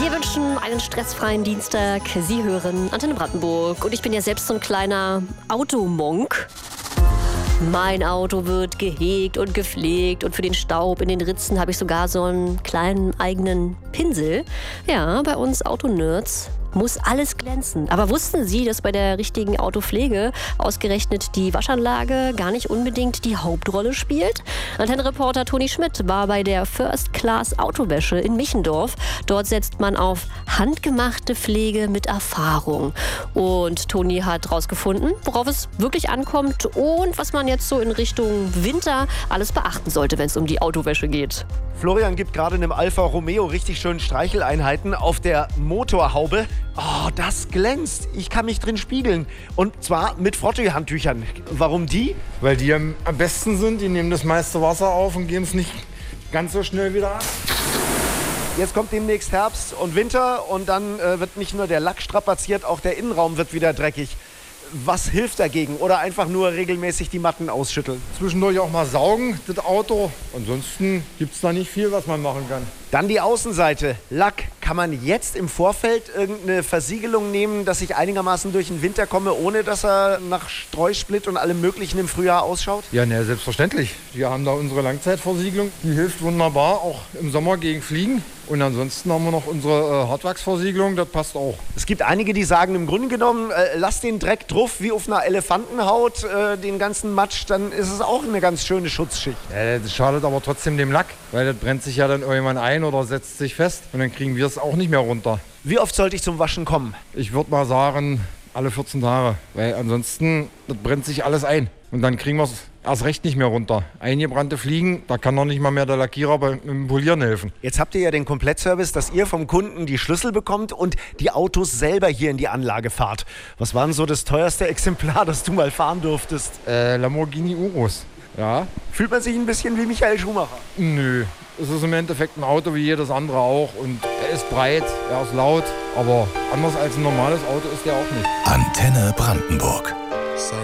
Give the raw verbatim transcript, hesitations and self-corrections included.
Wir wünschen einen stressfreien Dienstag. Sie hören Antenne Brandenburg. Und ich bin ja selbst so ein kleiner Automonk. Mein Auto wird gehegt und gepflegt und für den Staub in den Ritzen habe ich sogar so einen kleinen eigenen Pinsel. Ja, bei uns Autonerds muss alles glänzen. Aber wussten Sie, dass bei der richtigen Autopflege ausgerechnet die Waschanlage gar nicht unbedingt die Hauptrolle spielt? Antenne-Reporter Toni Schmidt war bei der First Class Autowäsche in Michendorf. Dort setzt man auf handgemachte Pflege mit Erfahrung. Und Toni hat rausgefunden, worauf es wirklich ankommt und was man jetzt so in Richtung Winter alles beachten sollte, wenn es um die Autowäsche geht. Florian gibt gerade einem Alfa Romeo richtig schön Streicheleinheiten auf der Motorhaube. Oh, das glänzt. Ich kann mich drin spiegeln. Und zwar mit Frottee-Handtüchern. Warum die? Weil die am, am besten sind. Die nehmen das meiste Wasser auf und geben es nicht ganz so schnell wieder ab. Jetzt kommt demnächst Herbst und Winter und dann äh, wird nicht nur der Lack strapaziert, auch der Innenraum wird wieder dreckig. Was hilft dagegen? Oder einfach nur regelmäßig die Matten ausschütteln? Zwischendurch auch mal saugen, das Auto. Ansonsten gibt es da nicht viel, was man machen kann. Dann die Außenseite. Lack. Kann man jetzt im Vorfeld irgendeine Versiegelung nehmen, dass ich einigermaßen durch den Winter komme, ohne dass er nach Streusplit und allem Möglichen im Frühjahr ausschaut? Ja, ne, selbstverständlich. Wir haben da unsere Langzeitversiegelung. Die hilft wunderbar, auch im Sommer gegen Fliegen. Und ansonsten haben wir noch unsere äh, Hartwachsversiegelung, das passt auch. Es gibt einige, die sagen, im Grunde genommen, äh, lass den Dreck drauf wie auf einer Elefantenhaut, äh, den ganzen Matsch, dann ist es auch eine ganz schöne Schutzschicht. Ja, das schadet aber trotzdem dem Lack, weil das brennt sich ja dann irgendwann ein oder setzt sich fest und dann kriegen wir es auch nicht mehr runter. Wie oft sollte ich zum Waschen kommen? Ich würde mal sagen, alle vierzehn Tage, weil ansonsten, das brennt sich alles ein. Und dann kriegen wir es erst recht nicht mehr runter. Eingebrannte Fliegen, da kann noch nicht mal mehr der Lackierer beim Polieren helfen. Jetzt habt ihr ja den Komplettservice, dass ihr vom Kunden die Schlüssel bekommt und die Autos selber hier in die Anlage fahrt. Was war denn so das teuerste Exemplar, das du mal fahren durftest? Äh, Lamborghini Urus. Ja. Fühlt man sich ein bisschen wie Michael Schumacher? Nö. Es ist im Endeffekt ein Auto wie jedes andere auch. Und er ist breit, er ist laut. Aber anders als ein normales Auto ist er auch nicht. Antenne Brandenburg.